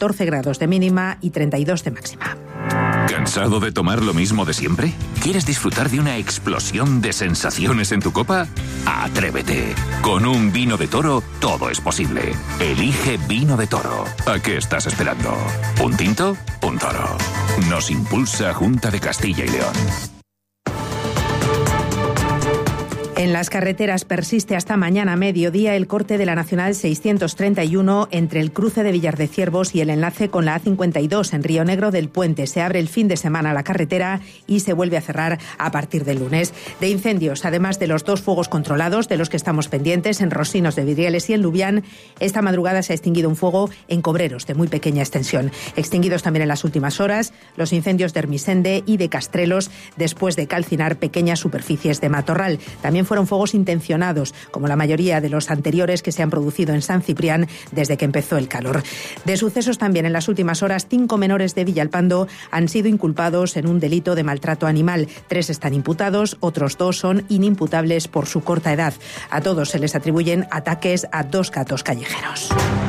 14 grados de mínima y 32 de máxima. ¿Cansado de tomar lo mismo de siempre? ¿Quieres disfrutar de una explosión de sensaciones en tu copa? ¡Atrévete! Con un vino de Toro todo es posible. Elige Vino de Toro. ¿A qué estás esperando? ¿Un tinto? Un Toro. Nos impulsa Junta de Castilla y León. En las carreteras persiste hasta mañana mediodía el corte de la Nacional 631 entre el cruce de Villar de Ciervos y el enlace con la A52 en Río Negro del Puente. Se abre el fin de semana la carretera y se vuelve a cerrar a partir del lunes. De incendios, además de los 2 fuegos controlados de los que estamos pendientes en Rosinos de Vidrieles y en Lubián, esta madrugada se ha extinguido un fuego en Cobreros de muy pequeña extensión. Extinguidos también en las últimas horas los incendios de Hermisende y de Castrelos después de calcinar pequeñas superficies de matorral. También fueron fuegos intencionados, como la mayoría de los anteriores que se han producido en San Ciprián desde que empezó el calor. De sucesos también en las últimas horas, 5 menores de Villalpando han sido inculpados en un delito de maltrato animal. 3 están imputados, otros 2 son inimputables por su corta edad. A todos se les atribuyen ataques a 2 gatos callejeros.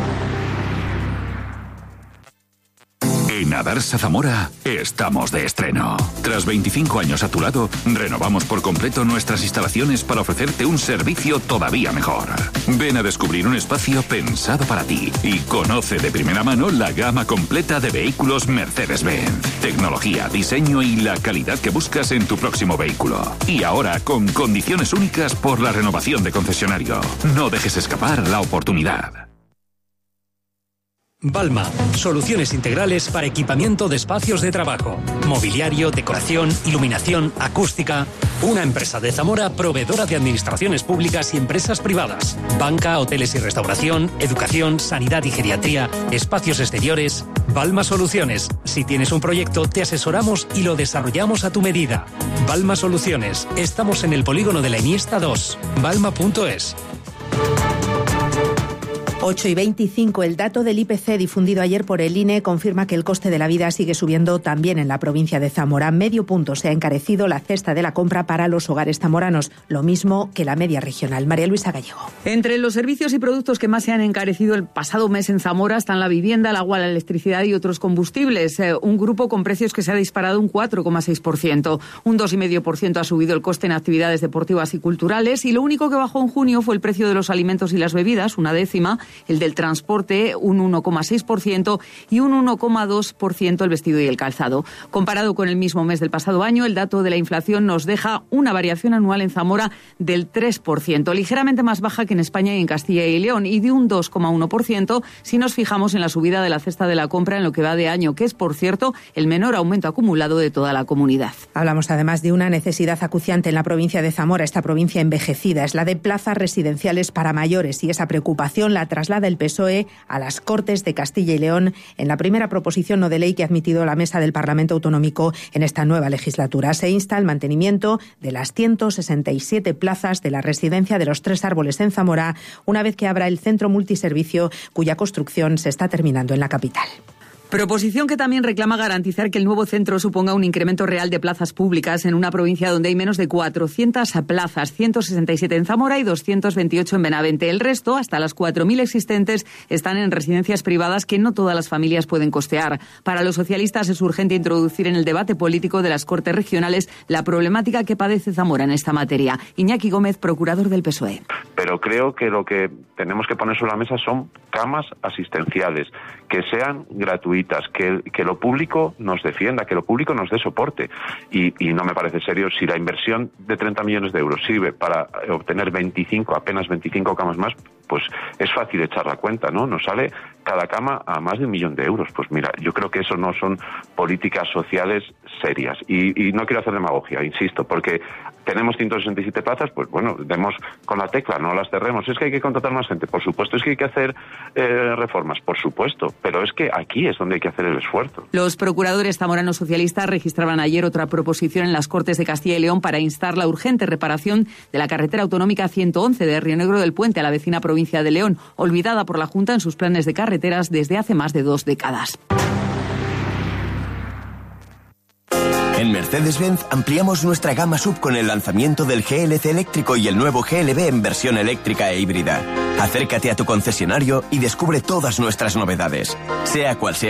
En Adarsa Zamora estamos de estreno. Tras 25 años a tu lado, renovamos por completo nuestras instalaciones para ofrecerte un servicio todavía mejor. Ven a descubrir un espacio pensado para ti y conoce de primera mano la gama completa de vehículos Mercedes-Benz. Tecnología, diseño y la calidad que buscas en tu próximo vehículo. Y ahora con condiciones únicas por la renovación de concesionario. No dejes escapar la oportunidad. Balma, soluciones integrales para equipamiento de espacios de trabajo, mobiliario, decoración, iluminación, acústica. Una empresa de Zamora proveedora de administraciones públicas y empresas privadas, banca, hoteles y restauración, educación, sanidad y geriatría, espacios exteriores. Balma Soluciones. Si tienes un proyecto, te asesoramos y lo desarrollamos a tu medida. Balma Soluciones. Estamos en el polígono de la Iniesta 2. Balma.es. 8:25. El dato del IPC difundido ayer por el INE confirma que el coste de la vida sigue subiendo también en la provincia de Zamora. Medio punto se ha encarecido la cesta de la compra para los hogares zamoranos, lo mismo que la media regional. María Luisa Gallego. Entre los servicios y productos que más se han encarecido el pasado mes en Zamora están la vivienda, el agua, la electricidad y otros combustibles. Un grupo con precios que se ha disparado un 4,6%. Un 2,5% ha subido el coste en actividades deportivas y culturales y lo único que bajó en junio fue el precio de los alimentos y las bebidas, 1/10. El del transporte, un 1,6% y un 1,2% el vestido y el calzado. Comparado con el mismo mes del pasado año, el dato de la inflación nos deja una variación anual en Zamora del 3%, ligeramente más baja que en España y en Castilla y León, y de un 2,1% si nos fijamos en la subida de la cesta de la compra en lo que va de año, que es, por cierto, el menor aumento acumulado de toda la comunidad. Hablamos además de una necesidad acuciante en la provincia de Zamora, esta provincia envejecida, es la de plazas residenciales para mayores, y esa preocupación la traslada el PSOE a las Cortes de Castilla y León en la primera proposición no de ley que ha admitido la mesa del Parlamento Autonómico en esta nueva legislatura. Se insta al mantenimiento de las 167 plazas de la residencia de los Tres Árboles en Zamora, una vez que abra el centro multiservicio cuya construcción se está terminando en la capital. Proposición que también reclama garantizar que el nuevo centro suponga un incremento real de plazas públicas en una provincia donde hay menos de 400 plazas, 167 en Zamora y 228 en Benavente. El resto, hasta las 4.000 existentes, están en residencias privadas que no todas las familias pueden costear. Para los socialistas es urgente introducir en el debate político de las Cortes regionales la problemática que padece Zamora en esta materia. Iñaki Gómez, procurador del PSOE. Pero creo que lo que tenemos que poner sobre la mesa son camas asistenciales, que sean gratuitas, que lo público nos defienda, que lo público nos dé soporte. Y no me parece serio si la inversión de 30 millones de euros sirve para obtener apenas 25 camas más, pues es fácil echar la cuenta, ¿no? Nos sale cada cama a más de 1 millón de euros. Pues mira, yo creo que eso no son políticas sociales serias. Y no quiero hacer demagogia, insisto, porque tenemos 167 plazas, pues bueno, demos con la tecla, no las cerremos. Es que hay que contratar más gente, por supuesto. Es que hay que hacer reformas, por supuesto. Pero es que aquí es donde hay que hacer el esfuerzo. Los procuradores zamoranos socialistas registraban ayer otra proposición en las Cortes de Castilla y León para instar la urgente reparación de la carretera autonómica 111 de Río Negro del Puente a la vecina provincia de León, olvidada por la Junta en sus planes de carreteras desde hace más de 2 décadas. En Mercedes-Benz ampliamos nuestra gama SUV con el lanzamiento del GLC eléctrico y el nuevo GLB en versión eléctrica e híbrida. Acércate a tu concesionario y descubre todas nuestras novedades. Sea cual sea